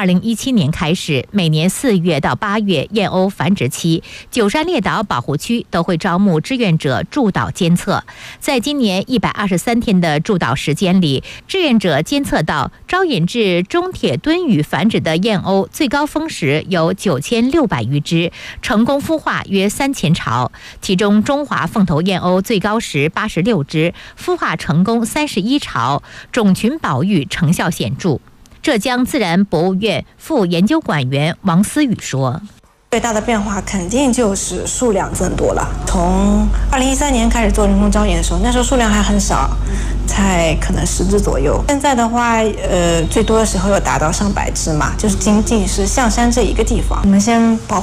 2017年开始，每年4月到8月燕鸥繁殖期，九山列岛保护区都会招募志愿者驻岛监测。在今年123天的驻岛时间里，志愿者监测到招引至中铁墩屿繁殖的燕鸥最高峰时有9600余只，成功孵化约3000巢，其中中华凤头燕鸥最高时86只，孵化成功31巢，种群保育成效显著。浙江自然博物院副研究馆员王思雨说：“ 最大的变化肯定就是数量增多了。从2013年开始做人工招引的时候，那时候数量还很少，才可能10只左右。现在的话，最多的时候有达到上百只嘛，就是仅仅是象山这一个地方。我们先保护